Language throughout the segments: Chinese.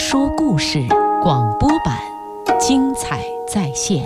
说故事广播版，精彩再现。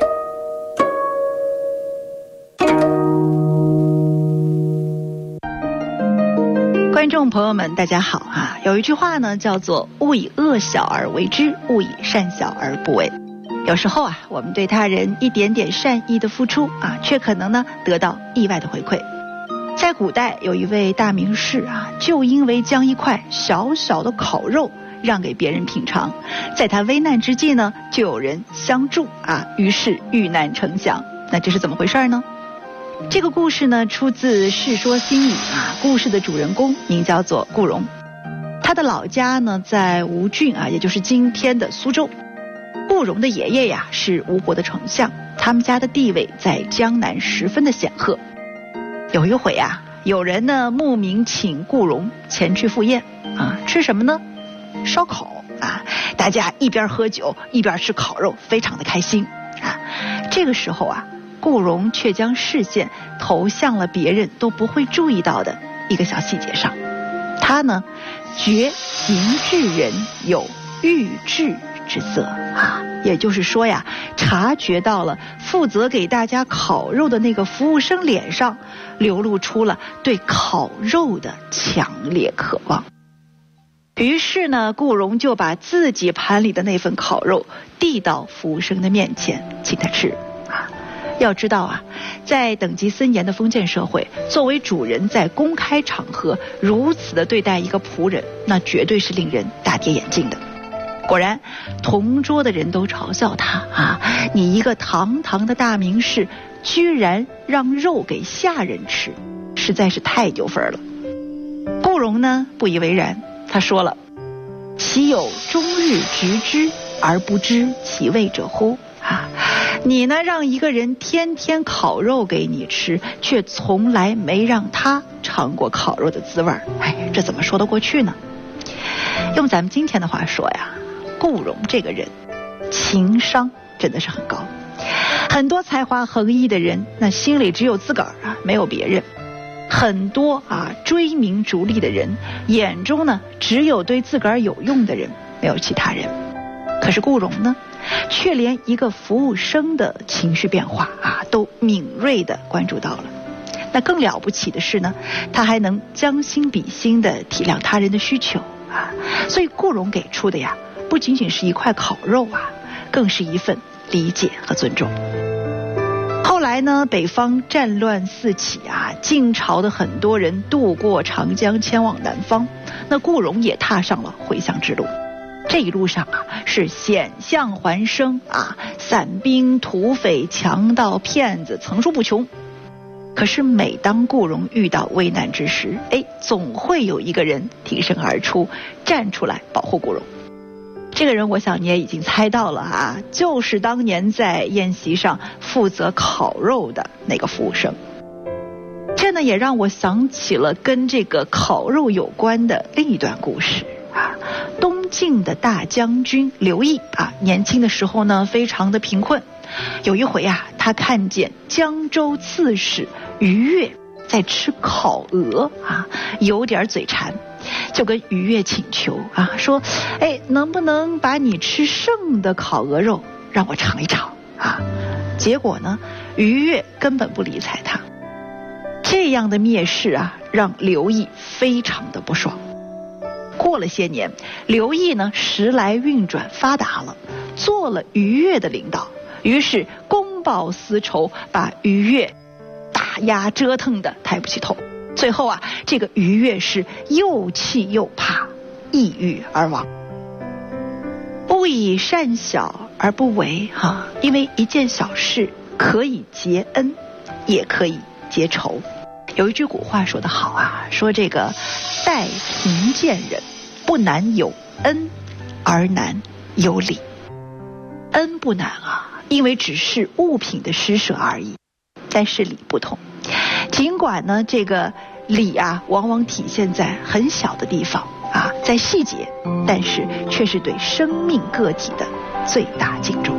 观众朋友们大家好啊，有一句话呢叫做勿以恶小而为之，勿以善小而不为。有时候啊，我们对他人一点点善意的付出啊，却可能呢得到意外的回馈。在古代有一位大名士啊，就因为将一块小小的烤肉让给别人品尝，在他危难之际呢，就有人相助啊，于是遇难成祥。那这是怎么回事呢？这个故事呢出自《世说新语》啊，故事的主人公名叫做顾荣，他的老家呢在吴郡啊，也就是今天的苏州。顾荣的爷爷呀是吴国的丞相，他们家的地位在江南十分的显赫。有一回啊，有人呢慕名请顾荣前去赴宴啊，吃什么呢？烧烤啊！大家一边喝酒一边吃烤肉，非常的开心啊。这个时候啊，顾荣却将视线投向了别人都不会注意到的一个小细节上。他呢，觉行至人有欲治之色啊，也就是说呀，察觉到了负责给大家烤肉的那个服务生脸上流露出了对烤肉的强烈渴望。于是呢，顾荣就把自己盘里的那份烤肉递到服务生的面前，请他吃啊。要知道啊，在等级森严的封建社会，作为主人在公开场合如此的对待一个仆人，那绝对是令人大跌眼镜的。果然，同桌的人都嘲笑他啊，你一个堂堂的大名士，居然让肉给下人吃，实在是太丢分了。顾荣呢不以为然，他说了，岂有终日执之而不知其味者乎啊，你呢让一个人天天烤肉给你吃，却从来没让他尝过烤肉的滋味，哎，这怎么说得过去呢？用咱们今天的话说呀，顾荣这个人情商真的是很高。很多才华横溢的人，那心里只有自个儿啊，没有别人。很多啊追名逐利的人，眼中呢只有对自个儿有用的人，没有其他人。可是顾荣呢，却连一个服务生的情绪变化啊都敏锐地关注到了。那更了不起的是呢，他还能将心比心地体谅他人的需求啊。所以顾荣给出的呀，不仅仅是一块烤肉啊，更是一份理解和尊重。后来呢，北方战乱四起啊，晋朝的很多人渡过长江前往南方，那顾荣也踏上了回乡之路。这一路上啊，是险象环生啊，散兵、土匪、强盗、骗子层出不穷。可是每当顾荣遇到危难之时，总会有一个人挺身而出，站出来保护顾荣。这个人我想你也已经猜到了啊，就是当年在宴席上负责烤肉的那个服务生。这呢也让我想起了跟这个烤肉有关的另一段故事啊。东晋的大将军刘毅啊，年轻的时候呢非常的贫困。有一回啊，他看见江州刺史于越在吃烤鹅啊，有点嘴馋，就跟于越请求啊，说能不能把你吃剩的烤鹅肉让我尝一尝啊？结果呢，于越根本不理睬他。这样的蔑视啊，让刘毅非常的不爽。过了些年，刘毅呢时来运转发达了，做了于越的领导，于是公报私仇，把于越打压折腾的抬不起头。最后啊，这个于越是又气又怕，抑郁而亡。不以善小而不为哈，因为一件小事可以结恩，也可以结仇。有一句古话说得好啊，说这个待贫贱人，不难有恩，而难有礼。恩不难啊，因为只是物品的施舍而已，但是礼不同。尽管呢，这个礼啊，往往体现在很小的地方啊，在细节，但是却是对生命个体的最大敬重。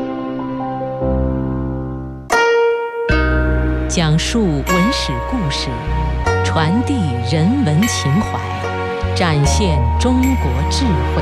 讲述文史故事，传递人文情怀，展现中国智慧。